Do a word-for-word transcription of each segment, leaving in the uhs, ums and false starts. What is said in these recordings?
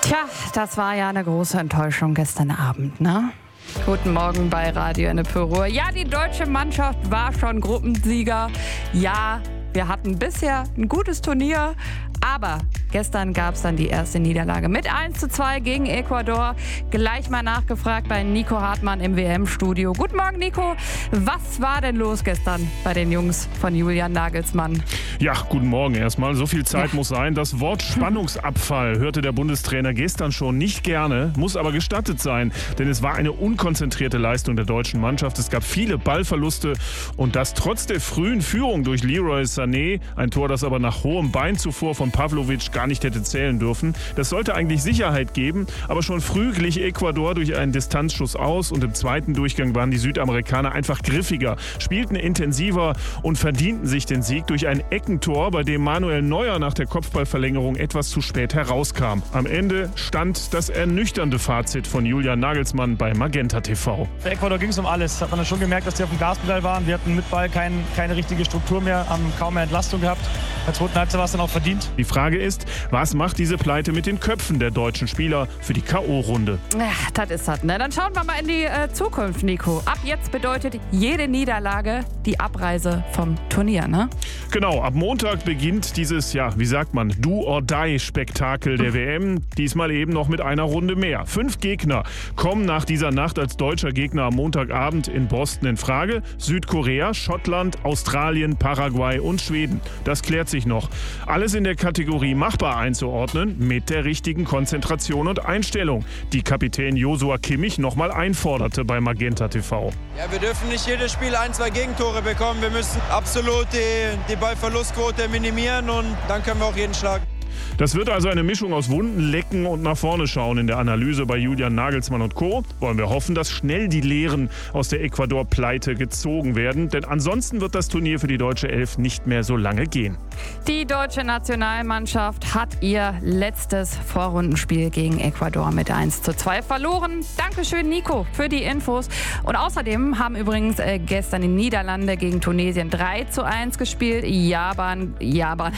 Tja, das war ja eine große Enttäuschung gestern Abend, ne? Guten Morgen bei Radio Ennepe-Ruhr. Ja, die deutsche Mannschaft war schon Gruppensieger. Ja, wir hatten bisher ein gutes Turnier, aber gestern gab es dann die erste Niederlage mit eins zu zwei gegen Ecuador. Gleich mal nachgefragt bei Nico Hartmann im W M-Studio. Guten Morgen, Nico. Was war denn los gestern bei den Jungs von Julian Nagelsmann? Ja, guten Morgen erstmal. So viel Zeit ja. muss sein. Das Wort Spannungsabfall hörte der Bundestrainer gestern schon nicht gerne, muss aber gestattet sein, denn es war eine unkonzentrierte Leistung der deutschen Mannschaft. Es gab viele Ballverluste und das trotz der frühen Führung durch Leroy Sané, ein Tor, das aber nach hohem Beinzuvor von Pavlovic gar nicht hätte zählen dürfen. Das sollte eigentlich Sicherheit geben, aber schon früh glich Ecuador durch einen Distanzschuss aus und im zweiten Durchgang waren die Südamerikaner einfach griffiger, spielten intensiver und verdienten sich den Sieg durch ein Eckentor, bei dem Manuel Neuer nach der Kopfballverlängerung etwas zu spät herauskam. Am Ende stand das ernüchternde Fazit von Julian Nagelsmann bei Magenta T V. Bei Ecuador ging es um alles. Hat man schon gemerkt, dass die auf dem Gaspedal waren. Wir hatten mit Ball kein, keine richtige Struktur mehr, haben kaum mehr Entlastung gehabt. In der zweiten Halbzeit war es dann auch verdient. Die Frage ist, was macht diese Pleite mit den Köpfen der deutschen Spieler für die K O-Runde? Ja, das ist das, ne? Dann schauen wir mal in die äh, Zukunft, Nico. Ab jetzt bedeutet jede Niederlage die Abreise vom Turnier, ne? Genau, ab Montag beginnt dieses, ja, wie sagt man, Do-or-Die-Spektakel der W M. Diesmal eben noch mit einer Runde mehr. Fünf Gegner kommen nach dieser Nacht als deutscher Gegner am Montagabend in Boston in Frage. Südkorea, Schottland, Australien, Paraguay und Schweden. Das klärt sich noch. Alles in der Kategorie machbar einzuordnen, mit der richtigen Konzentration und Einstellung, die Kapitän Joshua Kimmich nochmal einforderte bei Magenta T V. Ja, wir dürfen nicht jedes Spiel ein, zwei Gegentore bekommen. Wir müssen absolut die, die Ballverlustquote minimieren und dann können wir auch jeden schlagen. Das wird also eine Mischung aus Wunden lecken und nach vorne schauen in der Analyse bei Julian Nagelsmann und Co. Wollen wir hoffen, dass schnell die Lehren aus der Ecuador-Pleite gezogen werden, denn ansonsten wird das Turnier für die deutsche Elf nicht mehr so lange gehen. Die deutsche Nationalmannschaft hat ihr letztes Vorrundenspiel gegen Ecuador mit eins zu zwei verloren. Dankeschön, Nico, für die Infos. Und außerdem haben übrigens äh, gestern die Niederlande gegen Tunesien drei zu eins gespielt. Japan, Japan...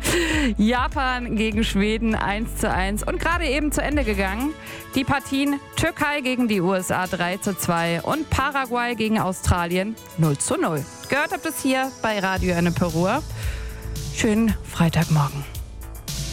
Japan gegen Schweden eins zu eins und gerade eben zu Ende gegangen. Die Partien Türkei gegen die U S A drei zu zwei und Paraguay gegen Australien null zu null. Gehört habt ihr es hier bei Radio Ennepe-Ruhr. Schönen Freitagmorgen.